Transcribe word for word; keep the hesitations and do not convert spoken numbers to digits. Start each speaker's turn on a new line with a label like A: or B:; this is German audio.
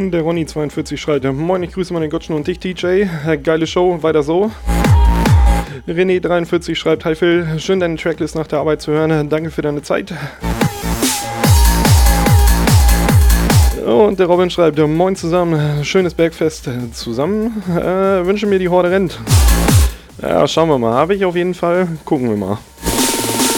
A: Und der Ronny zweiundvierzig schreibt, moin, ich grüße meine Gottschen und dich, D J. Geile Show, weiter so. René dreiundvierzig schreibt, hi Phil, schön deine Tracklist nach der Arbeit zu hören, danke für deine Zeit. Und der Robin schreibt, moin zusammen, schönes Bergfest zusammen, äh, wünsche mir die Horde rennt. Ja, schauen wir mal, habe ich auf jeden Fall, gucken wir mal.